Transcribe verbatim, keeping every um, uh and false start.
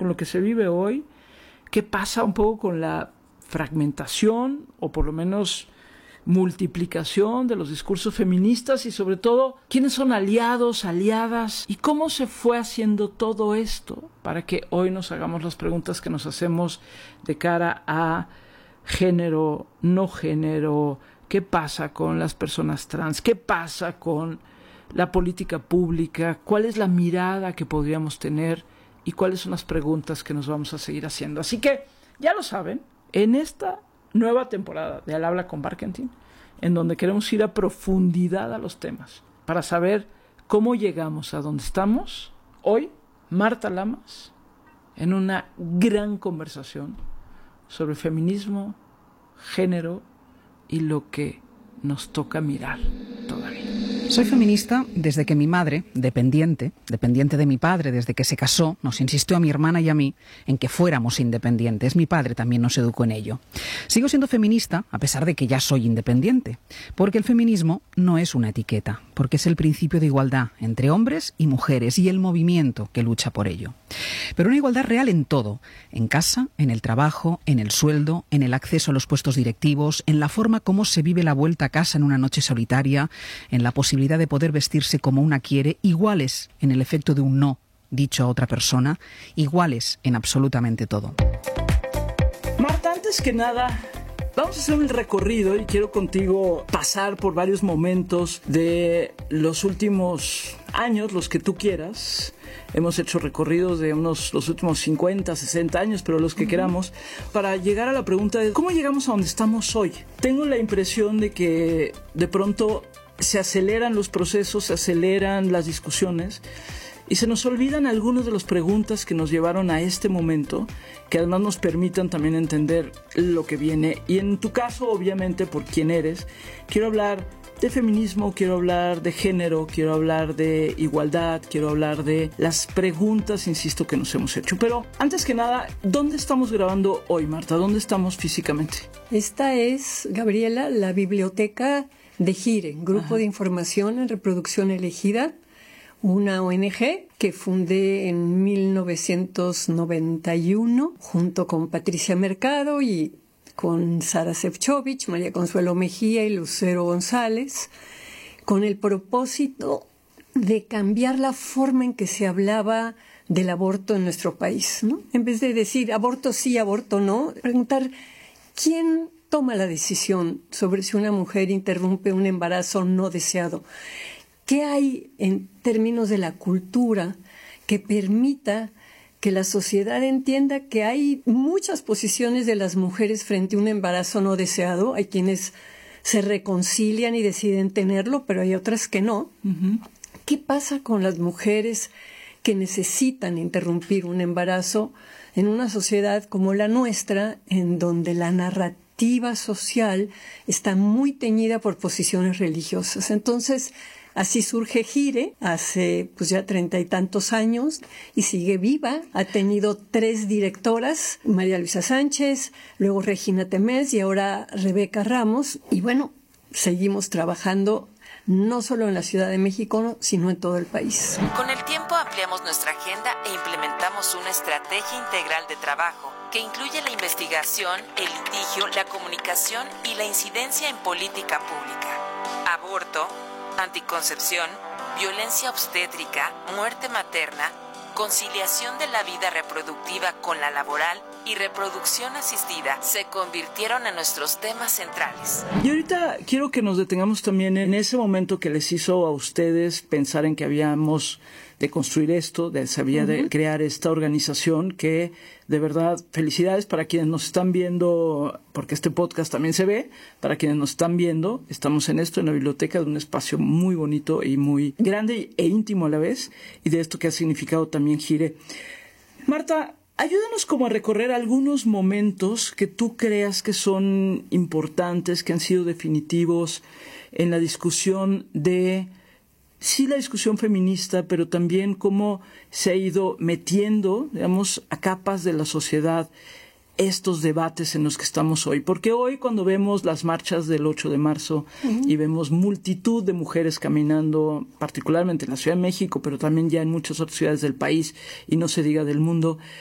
con lo que se vive hoy? ¿Qué pasa un poco con la fragmentación o por lo menos multiplicación de los discursos feministas y sobre todo quiénes son aliados, aliadas y cómo se fue haciendo todo esto para que hoy nos hagamos las preguntas que nos hacemos de cara a género, no género, qué pasa con las personas trans, qué pasa con la política pública, cuál es la mirada que podríamos tener y cuáles son las preguntas que nos vamos a seguir haciendo. Así que ya lo saben, en esta nueva temporada de Al Habla con Barkentin, en donde queremos ir a profundidad a los temas para saber cómo llegamos a donde estamos. Hoy, Marta Lamas, en una gran conversación sobre feminismo, género y lo que nos toca mirar todavía. Soy feminista desde que mi madre, dependiente, dependiente de mi padre, desde que se casó, nos insistió a mi hermana y a mí en que fuéramos independientes. Mi padre también nos educó en ello. Sigo siendo feminista a pesar de que ya soy independiente, porque el feminismo no es una etiqueta, porque es el principio de igualdad entre hombres y mujeres y el movimiento que lucha por ello. Pero una igualdad real en todo, en casa, en el trabajo, en el sueldo, en el acceso a los puestos directivos, en la forma como se vive la vuelta a casa en una noche solitaria, en la posibilidad de poder vestirse como una quiere, iguales en el efecto de un no dicho a otra persona, iguales en absolutamente todo. Marta, antes que nada, vamos a hacer un recorrido y quiero contigo pasar por varios momentos de los últimos años, los que tú quieras. Hemos hecho recorridos de unos los últimos cincuenta, sesenta años, pero los que uh-huh. queramos, para llegar a la pregunta de cómo llegamos a donde estamos hoy. Tengo la impresión de que de pronto se aceleran los procesos, se aceleran las discusiones y se nos olvidan algunas de las preguntas que nos llevaron a este momento, que además nos permitan también entender lo que viene. Y en tu caso, obviamente, por quién eres, quiero hablar de feminismo, quiero hablar de género, quiero hablar de igualdad, quiero hablar de las preguntas, insisto, que nos hemos hecho. Pero antes que nada, ¿dónde estamos grabando hoy, Marta? ¿Dónde estamos físicamente? Esta es, Gabriela, la biblioteca de GIRE, Grupo Ajá. de Información en Reproducción Elegida, una O N G que fundé en mil novecientos noventa y uno junto con Patricia Mercado y con Sara Sefcovic, María Consuelo Mejía y Lucero González, con el propósito de cambiar la forma en que se hablaba del aborto en nuestro país, ¿no? En vez de decir aborto sí, aborto no, preguntar quién toma la decisión sobre si una mujer interrumpe un embarazo no deseado. ¿Qué hay en términos de la cultura que permita que la sociedad entienda que hay muchas posiciones de las mujeres frente a un embarazo no deseado? Hay quienes se reconcilian y deciden tenerlo, pero hay otras que no. Uh-huh. ¿Qué pasa con las mujeres que necesitan interrumpir un embarazo en una sociedad como la nuestra, en donde la narrativa social está muy teñida por posiciones religiosas? Entonces, así surge GIRE hace pues ya treinta y tantos años y sigue viva. Ha tenido tres directoras, María Luisa Sánchez, luego Regina Temés y ahora Rebeca Ramos. Y bueno, seguimos trabajando no solo en la Ciudad de México, sino en todo el país. Con el tiempo ampliamos nuestra agenda e implementamos una estrategia integral de trabajo que incluye la investigación, el litigio, la comunicación y la incidencia en política pública. Aborto, anticoncepción, violencia obstétrica, muerte materna, conciliación de la vida reproductiva con la laboral y reproducción asistida se convirtieron en nuestros temas centrales. Y ahorita quiero que nos detengamos también en ese momento que les hizo a ustedes pensar en que habíamos de construir esto, de sabía uh-huh. de crear esta organización que de verdad felicidades para quienes nos están viendo, porque este podcast también se ve, para quienes nos están viendo, estamos en esto, en la biblioteca de un espacio muy bonito y muy grande e íntimo a la vez, y de esto que ha significado también GIRE. Marta, ayúdanos como a recorrer algunos momentos que tú creas que son importantes, que han sido definitivos en la discusión de sí la discusión feminista, pero también cómo se ha ido metiendo, digamos, a capas de la sociedad estos debates en los que estamos hoy. Porque hoy cuando vemos las marchas del ocho de marzo uh-huh. y vemos multitud de mujeres caminando, particularmente en la Ciudad de México, pero también ya en muchas otras ciudades del país y no se diga del mundo,